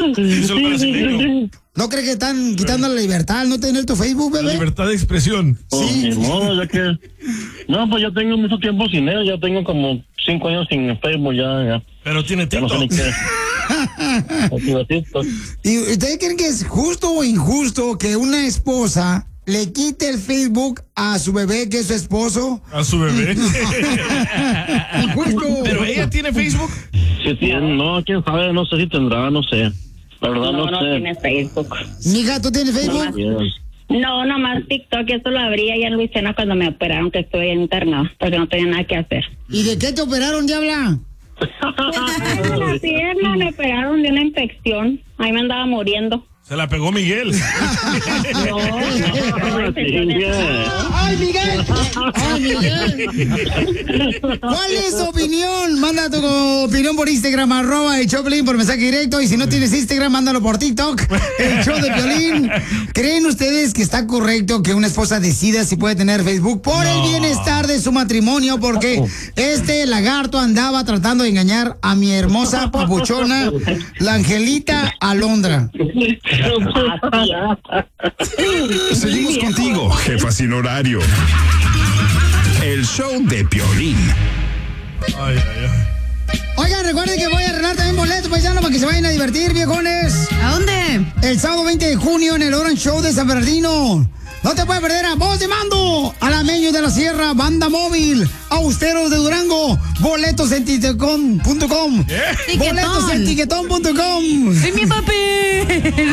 ¿No crees que están quitando la libertad al no tener tu Facebook, bebé? La libertad de expresión. Sí. Ni modo, ya que... No, pues ya tengo mucho tiempo sin él, ya tengo como 5 años sin Facebook, ya. Pero tiene TikTok. No sé ni qué. ¿Y ustedes creen que es justo o injusto que una esposa le quite el Facebook a su bebé, que es su esposo? A su bebé. Injusto. ¿Pero ella tiene Facebook? Sí, tiene, no, quién sabe, no sé si tendrá, no sé. La verdad no sé. No tiene Facebook. Mija, ¿tú tienes Facebook? No, nomás TikTok, eso lo abría ya en Luisiana cuando me operaron, que estuve en internado, porque no tenía nada que hacer. ¿Y de qué te operaron, diabla? La pierna me operaron de una infección, ahí me andaba muriendo. Se la pegó Miguel. ¡Ay, Miguel! ¡Ay, Miguel! ¿Cuál es tu opinión? Manda tu opinión por Instagram, @ el Choplin, por mensaje directo. Y si no tienes Instagram, mándalo por TikTok, el show de Piolín. ¿Creen ustedes que está correcto que una esposa decida si puede tener Facebook por el bienestar de su matrimonio? Porque este lagarto andaba tratando de engañar a mi hermosa papuchona, la Angelita Alondra. Seguimos contigo, jefa sin horario. El show de Piolín. Ay. Oigan, recuerden que voy a arreglar también boletos, paisanos, para que se vayan a divertir, viejones. ¿A dónde? El sábado 20 de junio en el Orange Show de San Bernardino. No te puedes perder a Voz de Mando, Alameños de la Sierra, Banda Móvil, Austeros de Durango, boletos en tiquetón.com. Tiquetón. Boletos en tiquetón.com. ¡Sí, mi papi!